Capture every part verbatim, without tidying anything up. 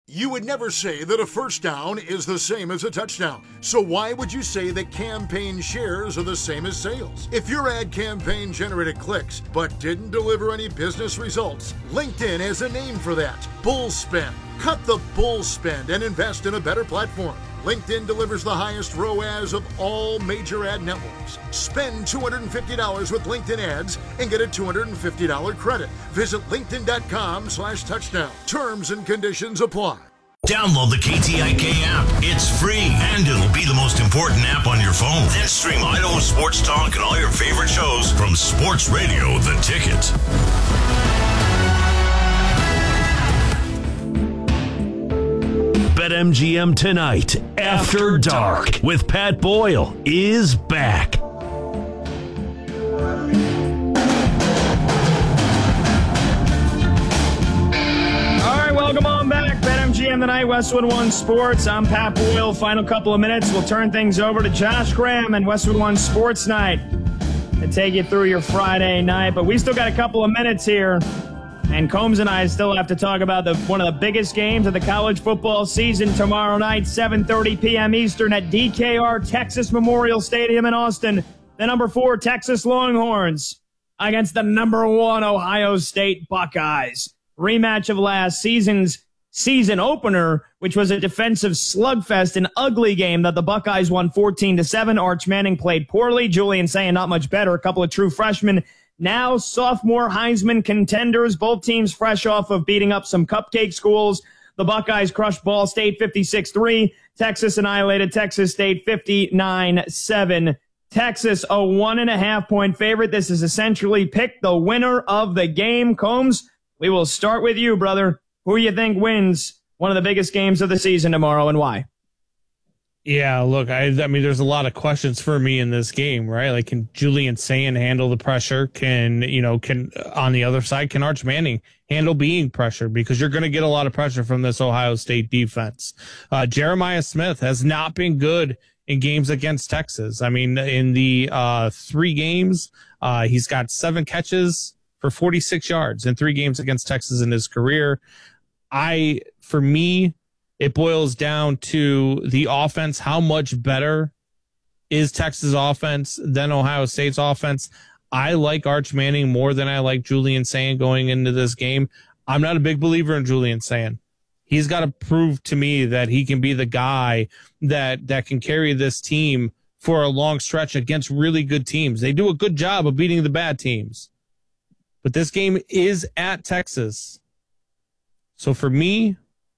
You would never say that a first down is the same as a touchdown. So why would you say that campaign shares are the same as sales? If your ad campaign generated clicks but didn't deliver any business results, LinkedIn has a name for that: bull spend. Cut the bull spend and invest in a better platform. LinkedIn delivers the highest R O A S of all major ad networks. Spend two hundred fifty dollars with LinkedIn ads and get a two hundred fifty dollars credit. Visit linkedin.com slash touchdown. Terms and conditions apply. Download the K T I K app. It's free, and it'll be the most important app on your phone. Then stream Idaho Sports Talk and all your favorite shows from Sports Radio The Ticket. BetMGM Tonight, After Dark, with Pat Boyle, is back. All right, welcome on back. BetMGM Tonight, Westwood One Sports. I'm Pat Boyle. Final couple of minutes, we'll turn things over to Josh Graham and Westwood One Sports Night to take you through your Friday night. But we still got a couple of minutes here. And Combs and I still have to talk about the one of the biggest games of the college football season tomorrow night, seven thirty p.m. Eastern at D K R Texas Memorial Stadium in Austin. The number four Texas Longhorns against the number one Ohio State Buckeyes. Rematch of last season's season opener, which was a defensive slugfest, an ugly game that the Buckeyes won fourteen to seven. Arch Manning played poorly. Julian Sayin not much better. A couple of true freshmen. Now sophomore Heisman contenders, both teams fresh off of beating up some cupcake schools. The Buckeyes crushed Ball State fifty-six three. Texas annihilated Texas State fifty-nine seven. Texas, a one and a half point favorite. This is essentially pick the winner of the game. Combs, we will start with you, brother. Who do you think wins one of the biggest games of the season tomorrow, and why? Yeah, look, I, I mean, there's a lot of questions for me in this game, right? Like, can Julian Sayin handle the pressure? Can, you know, can, on the other side, can Arch Manning handle being pressured? Because you're going to get a lot of pressure from this Ohio State defense. Uh, Jeremiah Smith has not been good in games against Texas. I mean, in the uh, three games, uh, he's got seven catches for forty-six yards in three games against Texas in his career. I, for me, it boils down to the offense. How much better is Texas offense than Ohio State's offense? I like Arch Manning more than I like Julian Sayin going into this game. I'm not a big believer in Julian Sayin. He's got to prove to me that he can be the guy that, that can carry this team for a long stretch against really good teams. They do a good job of beating the bad teams. But this game is at Texas. So for me,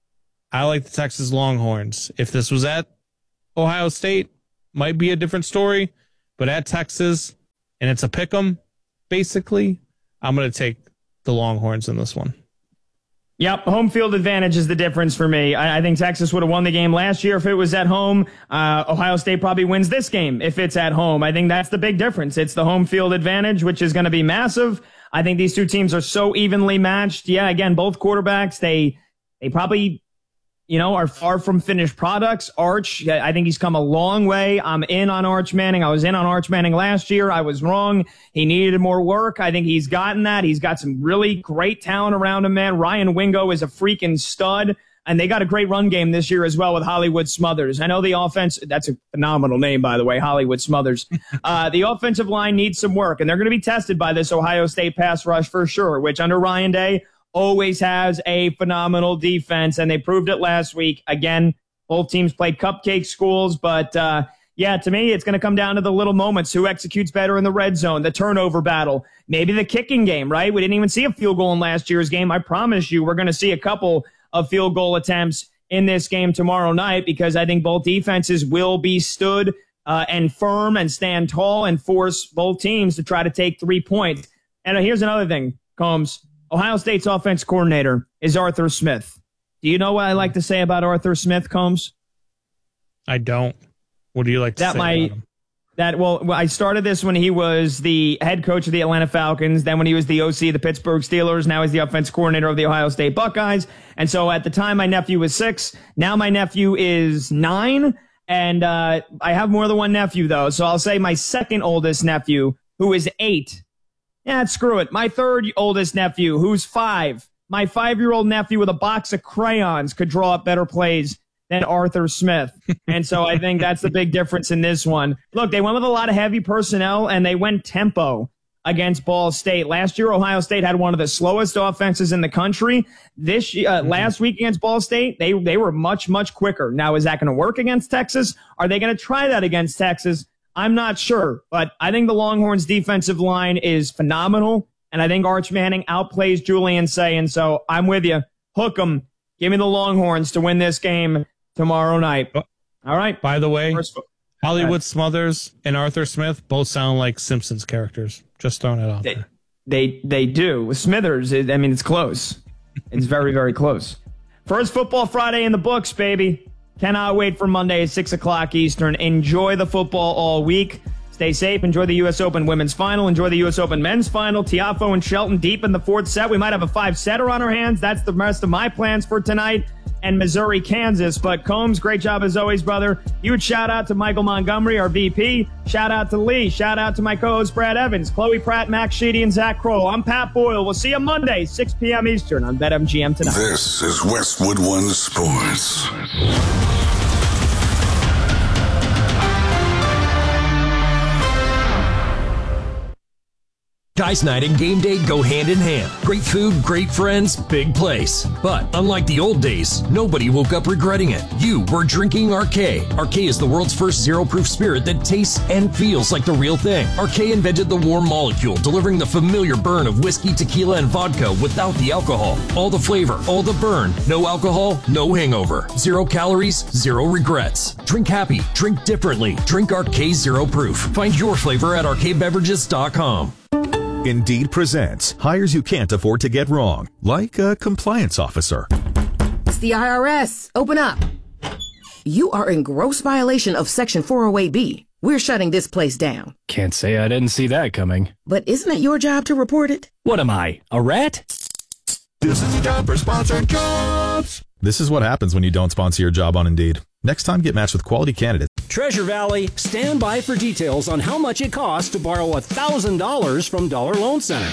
I like the Texas Longhorns. If this was at Ohio State, might be a different story. But at Texas, and it's a pick 'em, basically, I'm going to take the Longhorns in this one. Yep, home field advantage is the difference for me. I, I think Texas would have won the game last year if it was at home. Uh, Ohio State probably wins this game if it's at home. I think that's the big difference. It's the home field advantage, which is going to be massive. I think these two teams are so evenly matched. Yeah, again, both quarterbacks, they they probably, you know, are far from finished products. Arch, I think he's come a long way. I'm in on Arch Manning. I was in on Arch Manning last year. I was wrong. He needed more work. I think he's gotten that. He's got some really great talent around him, man. Ryan Wingo is a freaking stud. And they got a great run game this year as well with Hollywood Smothers. I know the offense, that's a phenomenal name, by the way, Hollywood Smothers. Uh, the offensive line needs some work, and they're going to be tested by this Ohio State pass rush for sure, which under Ryan Day always has a phenomenal defense, and they proved it last week. Again, both teams played cupcake schools, but uh, yeah, to me, it's going to come down to the little moments. Who executes better in the red zone, the turnover battle, maybe the kicking game, right? We didn't even see a field goal in last year's game. I promise you we're going to see a couple of field goal attempts in this game tomorrow night because I think both defenses will be stood uh, and firm and stand tall and force both teams to try to take three points. And here's another thing, Combs. Ohio State's offense coordinator is Arthur Smith. Do you know what I like to say about Arthur Smith, Combs? I don't. What do you like to that say my, about him? That, well, I started this when he was the head coach of the Atlanta Falcons, then when he was the O C of the Pittsburgh Steelers, now he's the offense coordinator of the Ohio State Buckeyes. And so at the time, my nephew was six. Now my nephew is nine. And uh, I have more than one nephew, though. So I'll say my second oldest nephew, who is eight. Yeah, screw it. My third oldest nephew, who's five. my five-year-old nephew with a box of crayons could draw up better plays than Arthur Smith. And so I think that's the big difference in this one. Look, they went with a lot of heavy personnel, and they went tempo against Ball State. Last year, Ohio State had one of the slowest offenses in the country. This uh, mm-hmm. Last week against Ball State, they, they were much, much quicker. Now, is that going to work against Texas? Are they going to try that against Texas? I'm not sure, but I think the Longhorns' defensive line is phenomenal, and I think Arch Manning outplays Julian Sayin, so I'm with you. Hook 'em. Give me the Longhorns to win this game tomorrow night. All right. By the way, First, Hollywood Smothers and Arthur Smith both sound like Simpsons characters. Just throwing it out they, there. They they do. With Smithers, it, I mean, it's close. It's very, very close. First Football Friday in the books, baby. Cannot wait for Monday at six o'clock Eastern. Enjoy the football all week. Stay safe. Enjoy the U S Open Women's Final. Enjoy the U S Open Men's Final. Tiafoe and Shelton deep in the fourth set. We might have a five-setter on our hands. That's the rest of my plans for tonight. And Missouri, Kansas. But Combs, great job as always, brother. Huge shout out to Michael Montgomery, our V P. Shout out to Lee. Shout out to my co-host Brad Evans, Chloe Pratt, Max Sheedy, and Zach Kroll. I'm Pat Boyle. We'll see you Monday, six p.m. Eastern on BetMGM tonight. This is Westwood One Sports. Guys night and game day go hand in hand. Great food, great friends, big place. But unlike the old days, nobody woke up regretting it. You were drinking Arcay. Arcay is the world's first zero-proof spirit that tastes and feels like the real thing. Arcay invented the warm molecule, delivering the familiar burn of whiskey, tequila, and vodka without the alcohol. All the flavor, all the burn. No alcohol, no hangover. Zero calories, zero regrets. Drink happy, drink differently. Drink Arcay Zero Proof. Find your flavor at arcade beverages dot com. Indeed presents hires you can't afford to get wrong, like a compliance officer. It's the I R S. Open up. You are in gross violation of Section four oh eight B. We're shutting this place down. Can't say I didn't see that coming. But isn't it your job to report it? What am I, a rat? This is the job for sponsored jobs. This is what happens when you don't sponsor your job on Indeed. Next time, get matched with quality candidates. Treasure Valley, stand by for details on how much it costs to borrow one thousand dollars from Dollar Loan Center.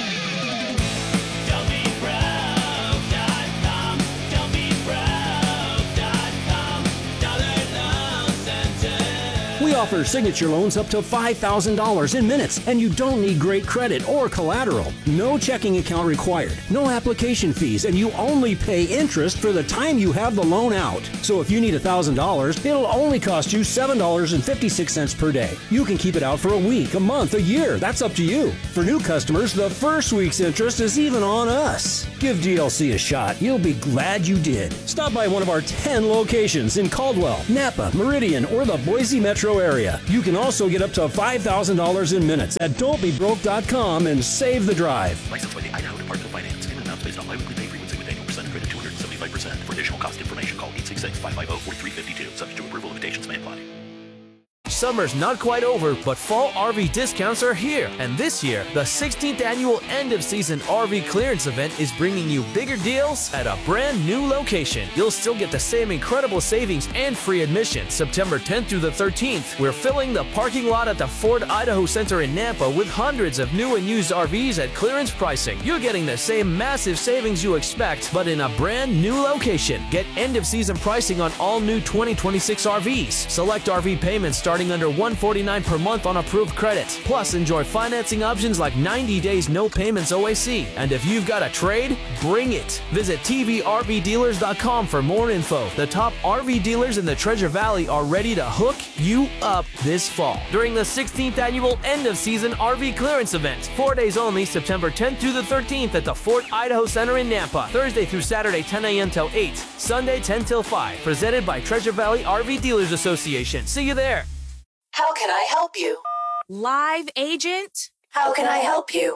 We offer signature loans up to five thousand dollars in minutes, and you don't need great credit or collateral. No checking account required, no application fees, and you only pay interest for the time you have the loan out. So if you need one thousand dollars, it'll only cost you seven dollars and fifty-six cents per day. You can keep it out for a week, a month, a year. That's up to you. For new customers, the first week's interest is even on us. Give D L C a shot. You'll be glad you did. Stop by one of our ten locations in Caldwell, Napa, Meridian, or the Boise metro area. You can also get up to five thousand dollars in minutes at don't be broke dot com and save the drive. Licensed by the Idaho Department of Finance. Payment amounts based on biweekly pay frequency with annual percent credit two hundred seventy-five percent. For additional cost information, call eight six six, five five zero, four three five two. Subject to approval, limitations may apply. Summer's not quite over, but fall R V discounts are here. And this year, the sixteenth annual end-of-season R V clearance event is bringing you bigger deals at a brand new location. You'll still get the same incredible savings and free admission. September tenth through the thirteenth, we're filling the parking lot at the Ford Idaho Center in Nampa with hundreds of new and used R Vs at clearance pricing. You're getting the same massive savings you expect, but in a brand new location. Get end-of-season pricing on all new twenty twenty-six R Vs. Select R V payments starting under one hundred forty-nine dollars per month on approved credit. Plus, enjoy financing options like ninety days no payments O A C. And if you've got a trade, bring it. Visit T V R V dealers dot com for more info. The top R V dealers in the Treasure Valley are ready to hook you up this fall during the sixteenth annual end-of-season R V clearance event. Four days only, September tenth through the thirteenth at the Fort Idaho Center in Nampa. Thursday through Saturday, ten a.m. till eight. Sunday, ten till five. Presented by Treasure Valley R V Dealers Association. See you there. How can I help you? Live agent? How can I help you?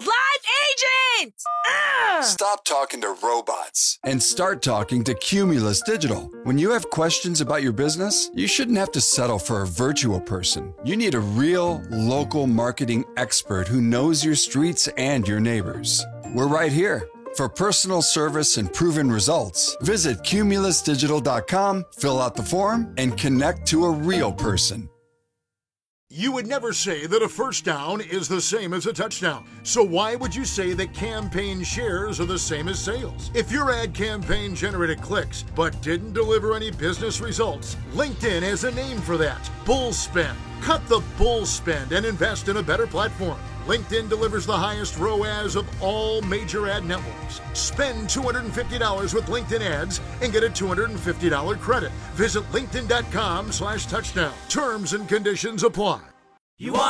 Live agent! Ah! Stop talking to robots and start talking to Cumulus Digital. When you have questions about your business, you shouldn't have to settle for a virtual person. You need a real, local marketing expert who knows your streets and your neighbors. We're right here. For personal service and proven results, visit cumulus digital dot com, fill out the form, and connect to a real person. You would never say that a first down is the same as a touchdown. So why would you say that campaign shares are the same as sales? If your ad campaign generated clicks but didn't deliver any business results, LinkedIn has a name for that: bull spend. Cut the bull spend and invest in a better platform. LinkedIn delivers the highest R O A S of all major ad networks. Spend two hundred fifty dollars with LinkedIn ads and get a two hundred fifty dollars credit. Visit linkedin dot com slash touchdown. Terms and conditions apply. You want